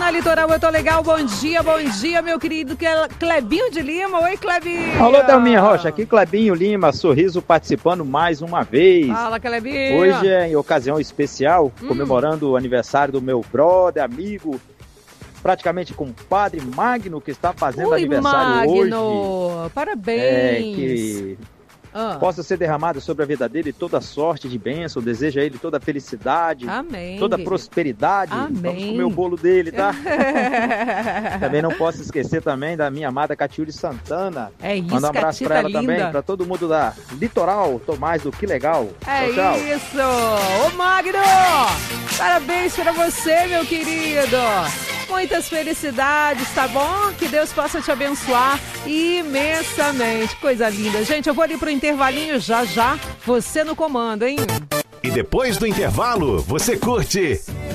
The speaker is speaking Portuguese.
na Litoral, eu tô legal. Bom dia, meu querido Clebinho de Lima. Oi, Clebinho. Alô, Thelminha Rocha, aqui Clebinho Lima, Sorriso participando mais uma vez. Fala, Clebinho. Hoje é em ocasião especial, comemorando o aniversário do meu brother, amigo, praticamente compadre Magno, que está fazendo aniversário Magno. hoje. Parabéns. Que possa ser derramada sobre a vida dele toda sorte de bênção, desejo a ele toda felicidade, amém, toda prosperidade. Amém. Vamos comer o bolo dele, tá? Também não posso esquecer também da minha amada Catiúri Santana. É isso, manda um abraço pra ela linda. também, pra todo mundo da Litoral, Tomás do Que Legal. É tchau, isso. Ô Magno, parabéns pra você, meu querido. Muitas felicidades, tá bom? Que Deus possa te abençoar imensamente. Coisa linda. Gente, eu vou ali pro intervalinho já. Você no comando, hein? E depois do intervalo, você curte